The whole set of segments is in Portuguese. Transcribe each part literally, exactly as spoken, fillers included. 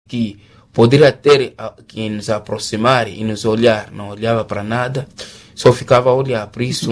que poderia ter que nos aproximar e nos olhar, não olhava para nada, só ficava a olhar. Por isso,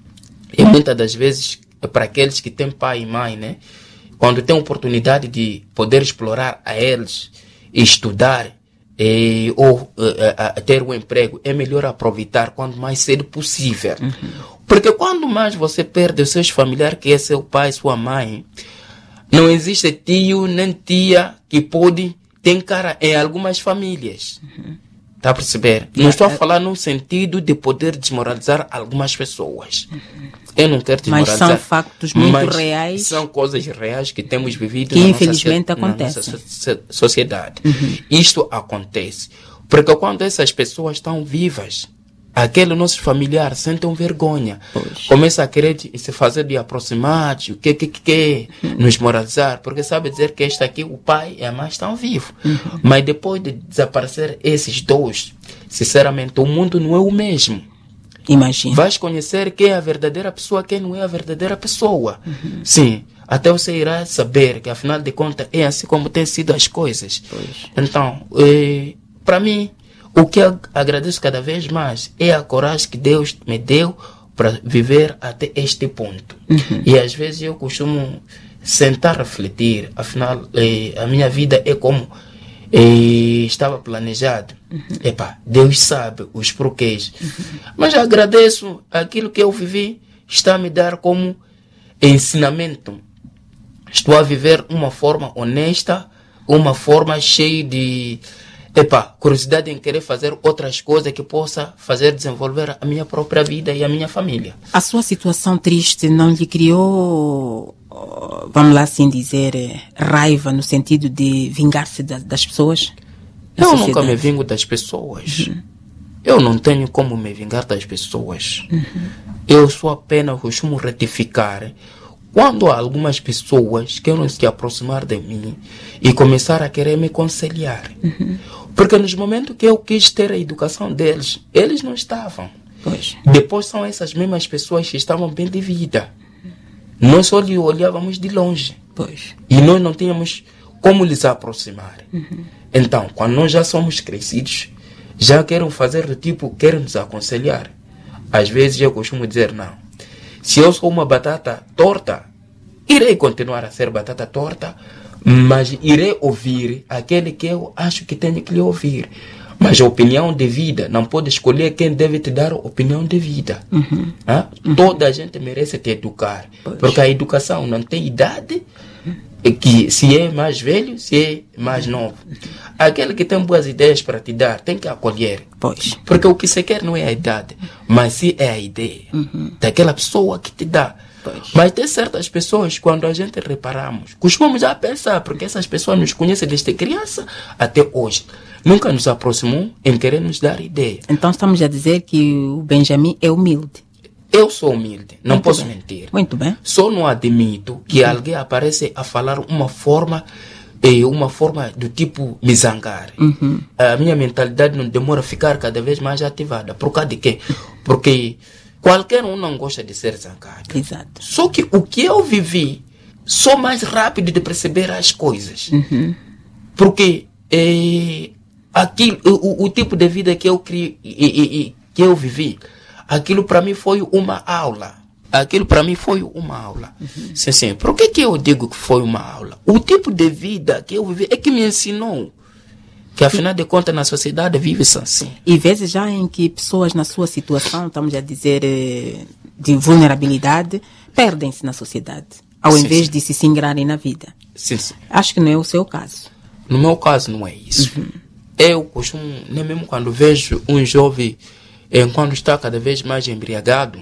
e muitas das vezes, para aqueles que têm pai e mãe, né? Quando tem oportunidade de poder explorar a eles e estudar e, ou a, a ter um emprego, é melhor aproveitar quanto mais cedo possível. Uhum. Porque quando mais você perde os seus familiares, que é seu pai, sua mãe, não existe tio nem tia que pode ter cara em algumas famílias. Uhum. Tá a perceber? Não estou a falar no sentido de poder desmoralizar algumas pessoas. Uhum. Eu não quero desmoralizar. Mas são factos muito reais. São coisas reais que temos vivido que na infelizmente nossa, acontece. na nossa sociedade. Uhum. Isto acontece. Porque quando essas pessoas estão vivas, aquele nosso familiar sentem vergonha. Pois. Começa a querer se fazer de aproximar, o que, que, que, uhum. nos moralizar, porque sabe dizer que este aqui, o pai e a mãe estão vivos. Uhum. Mas depois de desaparecer esses dois, sinceramente, o mundo não é o mesmo. Imagina. Vais conhecer quem é a verdadeira pessoa, quem não é a verdadeira pessoa. Uhum. Sim, até você irá saber que, afinal de contas, é assim como têm sido as coisas. Pois. Então, eh, para mim, o que eu agradeço cada vez mais é a coragem que Deus me deu para viver até este ponto. Uhum. E às vezes eu costumo sentar, refletir, afinal, eh, a minha vida é como eh, estava planejado. Uhum. Epa, Deus sabe os porquês. Uhum. Mas agradeço aquilo que eu vivi, está a me dar como ensinamento. Estou a viver uma forma honesta, uma forma cheia de epa, curiosidade em querer fazer outras coisas que possa fazer desenvolver a minha própria vida e a minha família. A sua situação triste não lhe criou, vamos lá assim dizer, raiva no sentido de vingar-se das, das pessoas? Eu sociedade? Nunca me vingo das pessoas. Uhum. Eu não tenho como me vingar das pessoas. Uhum. Eu só apenas costumo retificar quando algumas pessoas querem se aproximar de mim e começar a querer me aconselhar. Uhum. Porque nos momentos que eu quis ter a educação deles, eles não estavam. Pois. Depois são essas mesmas pessoas que estavam bem de vida. Uhum. Nós só lhe olhávamos de longe. Pois. E nós não tínhamos como lhes aproximar. Uhum. Então, quando nós já somos crescidos, já querem fazer do tipo, querem nos aconselhar. Às vezes eu costumo dizer, não. Se eu sou uma batata torta, irei continuar a ser batata torta, mas irei ouvir aquele que eu acho que tenho que lhe ouvir. Mas a opinião de vida, não pode escolher quem deve te dar a opinião de vida. Uhum. Ah? Uhum. Toda a gente merece te educar, pois. Porque a educação não tem idade, que se é mais velho, se é mais novo. Aquele que tem boas ideias para te dar, tem que acolher. Pois. Porque o que você quer não é a idade, mas sim é a ideia uhum. daquela pessoa que te dá. Pois. Mas tem certas pessoas, quando a gente reparamos, costumamos já pensar, porque essas pessoas nos conhecem desde criança até hoje. Nunca nos aproximou em querer nos dar ideia. Então estamos a dizer que o Benjamin é humilde. Eu sou humilde, não Muito posso bem. mentir. Muito bem. Só não admito que uhum. alguém apareça a falar uma forma, eh, uma forma do tipo me zangar. Uhum. A minha mentalidade não demora a ficar cada vez mais ativada. Por causa de quê? Porque qualquer um não gosta de ser zangado. Exato. Só que o que eu vivi, sou mais rápido de perceber as coisas. Uhum. Porque eh, aquilo, o, o tipo de vida que eu criei, e, e, e, que eu vivi, aquilo para mim foi uma aula. Aquilo para mim foi uma aula. Uhum. Sim, sim. Por que, que eu digo que foi uma aula? O tipo de vida que eu vivi é que me ensinou que, afinal de contas, na sociedade vive-se assim. E vezes já em que pessoas na sua situação, estamos a dizer, de vulnerabilidade, perdem-se na sociedade, ao sim, invés sim. de se singrarem na vida. Sim, sim. Acho que não é o seu caso. No meu caso, não é isso. Uhum. Eu costumo, nem mesmo quando vejo um jovem, enquanto está cada vez mais embriagado,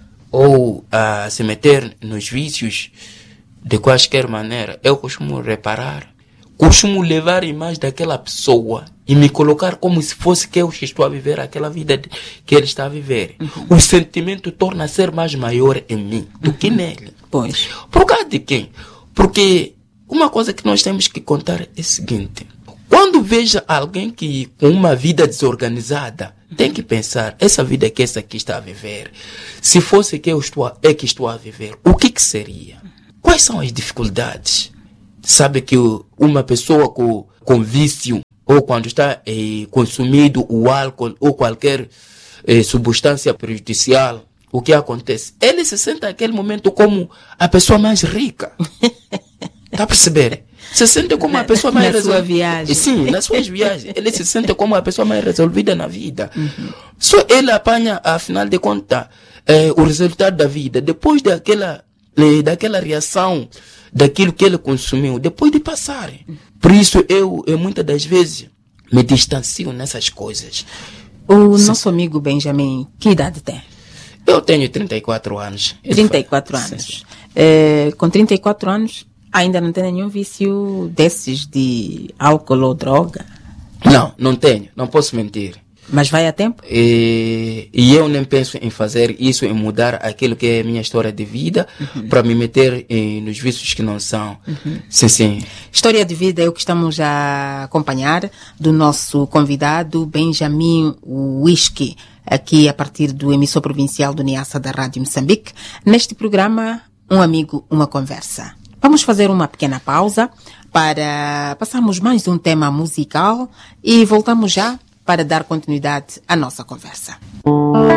ou a se meter nos vícios de quaisquer maneira, eu costumo reparar, costumo levar a imagem daquela pessoa e me colocar como se fosse que eu estou a viver aquela vida de, que ele está a viver. Uhum. O sentimento torna a ser mais maior em mim do uhum. que nele. Pois. Por causa de quem? Porque uma coisa que nós temos que contar é o seguinte. Quando veja alguém que com uma vida desorganizada, tem que pensar, essa vida que essa aqui está a viver, se fosse que eu estou a, é que estou a viver, o que que seria? Quais são as dificuldades? Sabe que uma pessoa com, com vício ou quando está eh, consumido o álcool ou qualquer eh, substância prejudicial, o que acontece? Ele se sente naquele momento como a pessoa mais rica. Está a perceber? Se sente como a pessoa mais na resolvida. sua viagem. Sim, nas suas viagens. Ele se sente como a pessoa mais resolvida na vida. Uhum. Só ele apanha, afinal de contas, eh, o resultado da vida. Depois daquela, eh, daquela reação, daquilo que ele consumiu, depois de passar. Uhum. Por isso, eu, eu muitas das vezes me distancio nessas coisas. O Sim. nosso amigo Benjamin, que idade tem? Eu tenho trinta e quatro anos. trinta e quatro anos. Sim, sim. Eh, com trinta e quatro anos, ainda não tem nenhum vício desses de álcool ou droga? Não, não tenho. Não posso mentir. Mas vai a tempo? E, e eu nem penso em fazer isso, em mudar aquilo que é a minha história de vida, uhum. para me meter em, nos vícios que não são. Uhum. Sim, sim. História de vida é o que estamos a acompanhar do nosso convidado Benjamin Whisky, aqui a partir do emissor provincial do Niassa da Rádio Moçambique. Neste programa, um amigo, uma conversa. Vamos fazer uma pequena pausa para passarmos mais um tema musical e voltamos já para dar continuidade à nossa conversa.